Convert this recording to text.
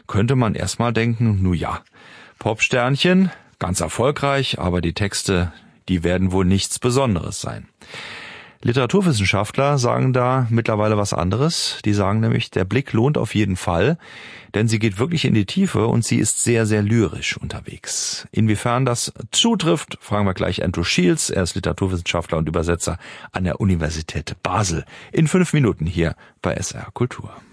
könnte man erstmal denken, nu ja, Popsternchen, ganz erfolgreich, aber die Texte, die werden wohl nichts Besonderes sein. Literaturwissenschaftler sagen da mittlerweile was anderes. Die sagen nämlich, der Blick lohnt auf jeden Fall, denn sie geht wirklich in die Tiefe und sie ist sehr, sehr lyrisch unterwegs. Inwiefern das zutrifft, fragen wir gleich Andrew Shields. Er ist Literaturwissenschaftler und Übersetzer an der Universität Basel. In 5 Minuten hier bei SR Kultur.